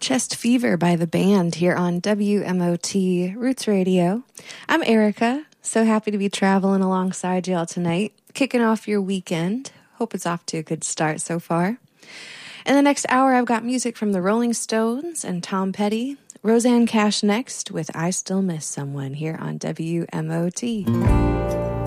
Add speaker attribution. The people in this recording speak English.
Speaker 1: Chest Fever by the band here on WMOT Roots Radio. I'm Erica. So happy to be traveling alongside y'all tonight, kicking off your weekend. Hope it's off to a good start so far. In the next hour, I've got music from the Rolling Stones and Tom Petty. Rosanne Cash next with I Still Miss Someone here on WMOT.